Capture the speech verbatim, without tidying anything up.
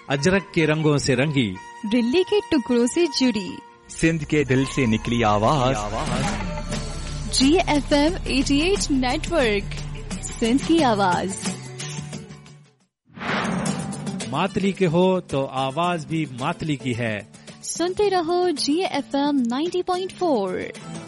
अजरक के रंगों से रंगी, दिल्ली के टुकड़ों से जुड़ी, सिंध के दिल से निकली आवाज, जी एफ एम अठासी नेटवर्क, सिंध की आवाज। मातली के हो तो आवाज भी मातली की है। सुनते रहो जी एफ एम नब्बे पॉइंट चार।